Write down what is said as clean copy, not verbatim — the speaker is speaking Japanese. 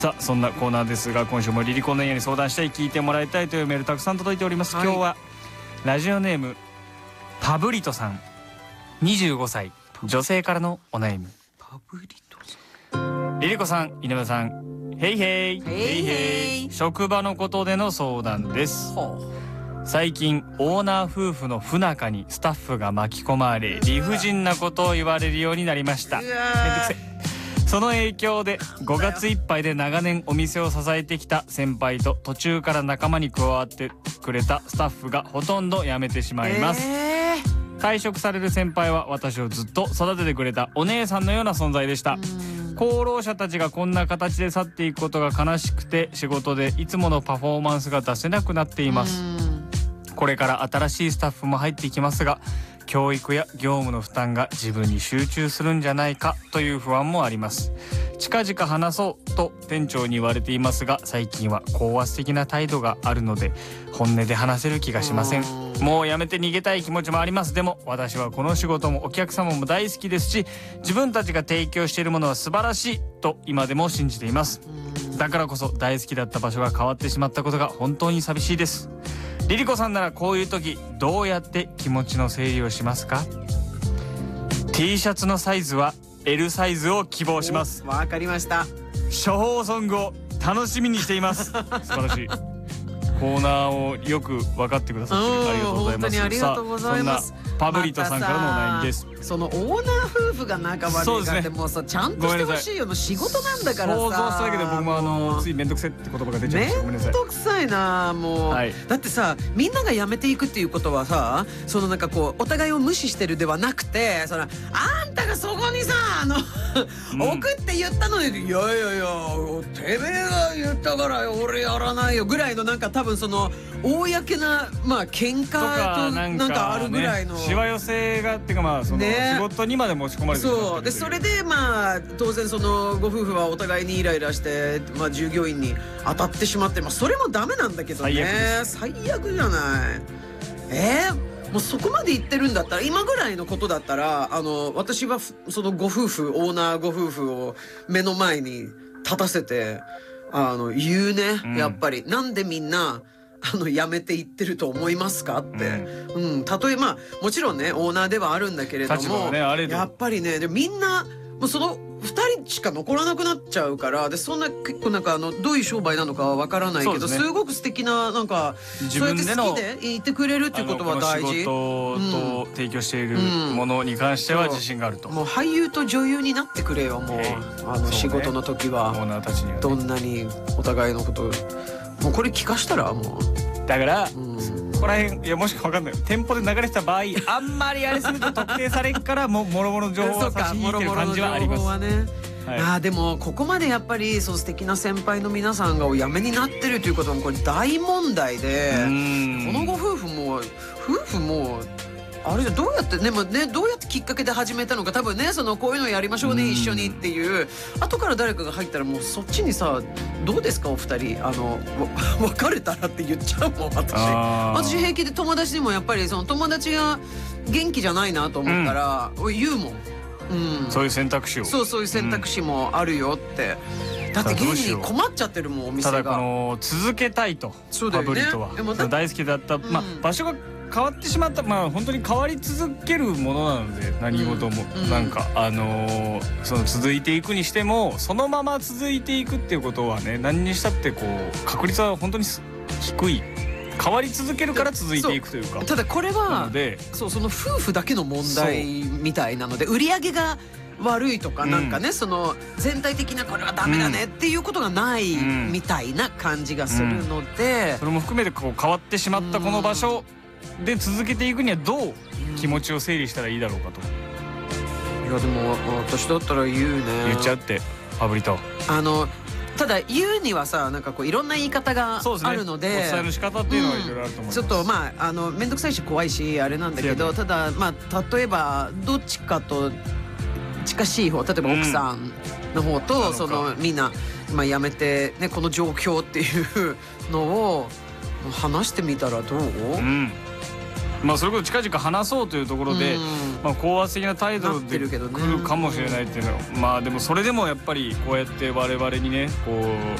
さあそんなコーナーですが、今週もリリコンの家に相談したい、聞いてもらいたいというメールたくさん届いております。今日はラジオネームパブリトさん、25歳女性からのお悩み。 パブリトさん。 リリコさん、稲田さん、ヘイヘイヘイヘイ。 職場のことでの相談です。最近オーナー夫婦の不仲にスタッフが巻き込まれ、理不尽なことを言われるようになりました。めんどくせえ。その影響で5月いっぱいで長年お店を支えてきた先輩と途中から仲間に加わってくれたスタッフがほとんど辞めてしまいます。退職される先輩は私をずっと育ててくれたお姉さんのような存在でした。功労者たちがこんな形で去っていくことが悲しくて、仕事でいつものパフォーマンスが出せなくなっています。これから新しいスタッフも入っていきますが、教育や業務の負担が自分に集中するんじゃないかという不安もあります。近々話そうと店長に言われていますが、最近は高圧的な態度があるので本音で話せる気がしません。もうやめて逃げたい気持ちもあります。でも私はこの仕事もお客様も大好きですし、自分たちが提供しているものは素晴らしいと今でも信じています。だからこそ大好きだった場所が変わってしまったことが本当に寂しいです。リリコさんならこういう時どうやって気持ちの整理をしますか？ T シャツのサイズは L サイズを希望します。 わかりました。 処方ソングを楽しみにしています。素晴らしい。コーナーをよく分かってくださってありがとうございます。 本当にありがとうございます。 そんなパブリトさんからのお悩みです。 そのオーナー夫婦が仲悪いかってもうさ、ちゃんとしてほしいよ。もう仕事なんだからさ。 想像しただけで僕もついめんどくせって言葉が出ちゃいました。ごめんなさい。 めんどくさいなもう、だってさ、みんなが辞めていくっていうことはさ、そのなんかこうお互いを無視してるではなくて、そのあんたがそこにさ置くって言ったのに、いやいやいやてめえが言ったから俺やらないよぐらいの、なんか多分その公な喧嘩となんかあるぐらいのしわ寄せがっていうか、まあその仕事にまで持ち込まれてる。 そうで、それで当然そのご夫婦はお互いにイライラして、従業員に当たってしまって、それもダメなんだけどね。最悪じゃない。もうそこまで言ってるんだったら、今ぐらいのことだったら私はそのご夫婦、オーナーご夫婦を目の前に立たせて言うね、やっぱり。なんでみんな辞めていってると思いますかって。たとえもちろんねオーナーではあるんだけれども、やっぱりね、でみんなもうその2人しか残らなくなっちゃうから、でそんな結構なんかどういう商売なのかはわからないけど、すごく素敵な、なんかそうやって好きでいてくれるっていうことは大事。 仕事と提供しているものに関しては自信があると。 もう俳優と女優になってくれよ、もう仕事の時は。 オーナーたちにはどんなにお互いのこともうこれ聞かしたらもうだから、ここら辺、いやもしか分かんない、店舗で流れてた場合あんまりやりすぎると特定されんから、もろもろ情報を差し引いてる感じはあります。 でもここまでやっぱり素敵な先輩の皆さんがお辞めになってるということもこれ大問題で、このご夫婦もあれじゃどうやってどうやってきっかけで始めたのか、多分ね、そのこういうのやりましょうね一緒にっていう、後から誰かが入ったらもうそっちにさ、どうですかお二人別れたらって言っちゃうもん。私平気で友達にも、やっぱりその友達が元気じゃないなと思ったら言うもん。 そういう選択肢を、 そういう選択肢もあるよって。だって現に困っちゃってるもん、お店が。 ただ続けたいと、パブリトは大好きだった、場所が変わってしまった、本当に変わり続けるものなので、何事もなんかその続いていくにしても、そのまま続いていくっていうことはね、何にしたって確率は本当に低い。変わり続けるから続いていくというか。 ただこれはその夫婦だけの問題みたいなので、売り上げが悪いとかなんかね、その全体的なこれはダメだねっていうことがないみたいな感じがするので、 それも含めて変わってしまったこの場所で続けていくにはどう気持ちを整理したらいいだろうかと。 いやでも私だったら言うね。 言っちゃってパブリト。 ただ言うにはさ、なんかいろんな言い方があるので、 お伝えの仕方っていうのはいろいろあると思います。 ちょっと面倒くさいし怖いしあれなんだけど、ただ例えばどっちかと近しい方、例えば奥さんの方とそのみんな辞めてね、この状況っていうのを話してみたらどう？ それこそ近々話そうというところで、 まあ、高圧的な態度で来るかもしれないっていうのは、まあでもそれでもやっぱりこうやって我々にねこ